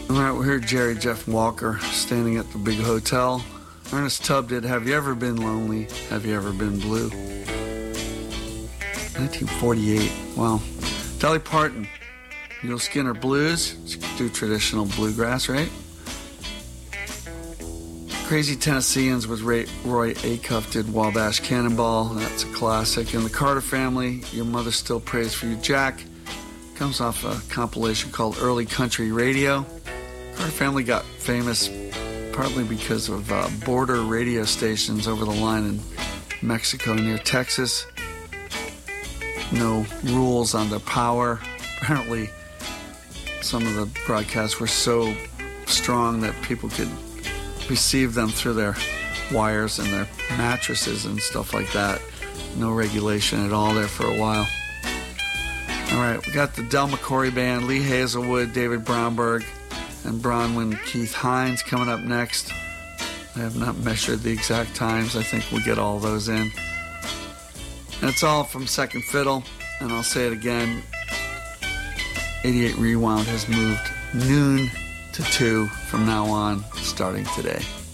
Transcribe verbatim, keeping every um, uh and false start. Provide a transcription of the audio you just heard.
All right, we're here, Jerry Jeff Walker, standing at the big hotel. Ernest Tubb did Have You Ever Been Lonely? Have You Ever Been Blue? nineteen forty-eight. Wow. Dolly Parton, Neil Skinner Blues. She could do traditional bluegrass, right? Crazy Tennesseans with Ray, Roy Acuff did Wabash Cannonball. That's a classic. And the Carter Family, Your Mother Still Prays for You, Jack, comes off a compilation called Early Country Radio. Carter Family got famous partly because of uh, border radio stations over the line in Mexico near Texas. No rules on their power. Apparently, some of the broadcasts were so strong that people could receive them through their wires and their mattresses and stuff like that. No regulation at all there for a while. All right, we got the Del McCoury Band, Lee Hazelwood, David Brownberg, and Bronwyn Keith Hines coming up next. I have not measured the exact times. I think we'll get all those in. And it's all from Second Fiddle, and I'll say it again. eighty-eight Rewound has moved noon to two from now on, starting today.